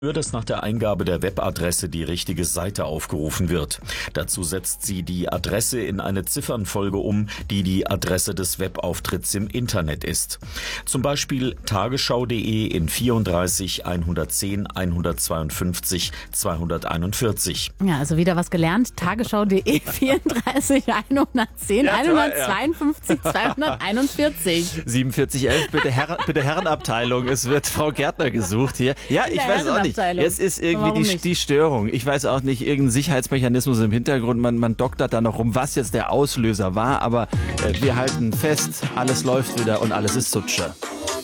Nur, dass nach der Eingabe der Webadresse die richtige Seite aufgerufen wird. Dazu setzt sie die Adresse in eine Ziffernfolge um, die die Adresse des Webauftritts im Internet ist. Zum Beispiel tagesschau.de in 34 110 152 241. Ja, also wieder was gelernt. Tagesschau.de 34 110 152 241. 4711, bitte Herrenabteilung. Es wird Frau Gärtner gesucht hier. Ja, ich weiß auch nicht. Jetzt ist irgendwie die Störung. Ich weiß auch nicht, irgendein Sicherheitsmechanismus im Hintergrund. Man doktert da noch rum, was jetzt der Auslöser war. Aber wir halten fest, alles läuft wieder und alles ist Sutsche.